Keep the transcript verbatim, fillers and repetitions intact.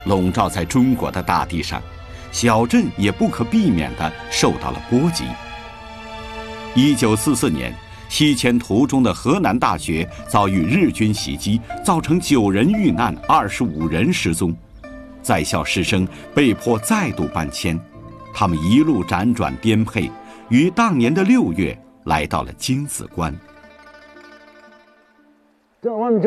笼罩在中国的大地上，小镇也不可避免地受到了波及。一九四四年，西迁途中的河南大学遭遇日军袭击，造成九人遇难，二十五人失踪。在校师生被迫再度搬迁，他们一路辗转颠沛，于当年的六月来到了京子关。 这我们就